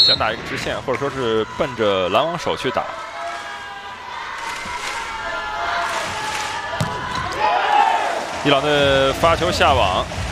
想打一个直线，或者说是奔着拦网手去打。伊朗队发球下网。